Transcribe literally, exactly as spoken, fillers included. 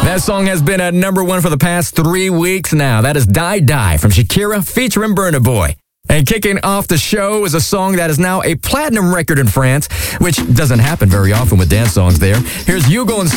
That song has been at number one for the past three weeks now. That is Die Die from Shakira featuring Burna Boy. And kicking off the show is a song that is now a platinum record in France, which doesn't happen very often with dance songs there. Here's Hugo and